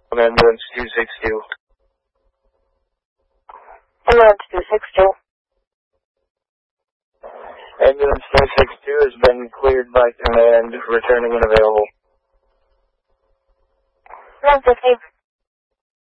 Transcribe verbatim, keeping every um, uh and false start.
Ambulance two six two. Ambulance two six two. Ambulance two six two has been cleared by command, returning when available. One fifteen.